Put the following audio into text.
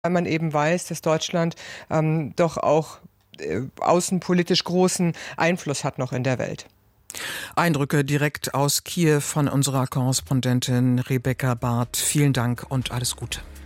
weil man eben weiß, dass Deutschland doch auch außenpolitisch großen Einfluss hat noch in der Welt. Eindrücke direkt aus Kiew von unserer Korrespondentin Rebecca Barth. Vielen Dank und alles Gute.